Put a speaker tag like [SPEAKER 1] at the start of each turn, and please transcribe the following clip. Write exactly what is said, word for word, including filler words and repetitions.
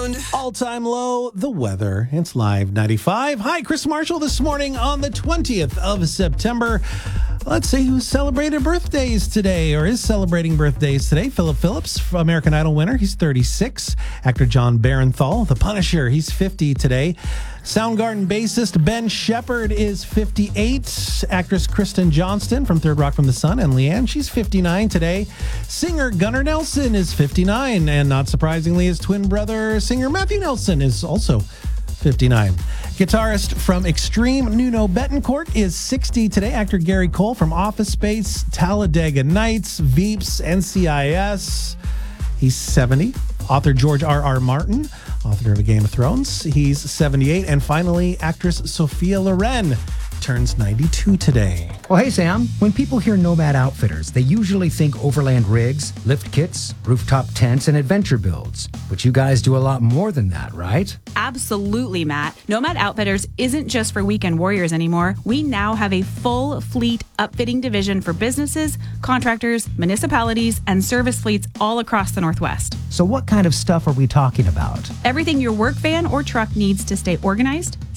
[SPEAKER 1] around.
[SPEAKER 2] All-time low, the weather. It's Live ninety-five. Hi, Chris Marshall this morning on the twentieth of September. Let's see who celebrated birthdays today or is celebrating birthdays today. Philip Phillips, American Idol winner. He's thirty-six. Actor John Barenthal, The Punisher. He's fifty today. Soundgarden bassist Ben Shepherd is fifty-eight. Actress Kristen Johnston from Third Rock from the Sun and Leanne, she's fifty-nine today. Singer Gunnar Nelson is fifty-nine. And not surprisingly, his twin brother, singer Matthew Nelson, is also fifty-nine. Guitarist from Extreme, Nuno Betancourt, is sixty today. Actor Gary Cole from Office Space, Talladega Nights, Veeps, N C I S, he's seventy. Author George R R. Martin, author of A Game of Thrones, he's seventy-eight. And finally, actress Sophia Loren turns ninety-two today.
[SPEAKER 3] Well, hey, Sam. When people hear Nomad Outfitters, they usually think overland rigs, lift kits, rooftop tents, and adventure builds. But you guys do a lot more than that, right?
[SPEAKER 4] Absolutely, Matt. Nomad Outfitters isn't just for weekend warriors anymore. We now have a full fleet upfitting division for businesses, contractors, municipalities, and service fleets all across the Northwest.
[SPEAKER 3] So what kind of stuff are we talking about?
[SPEAKER 4] Everything your work van or truck needs to stay organized,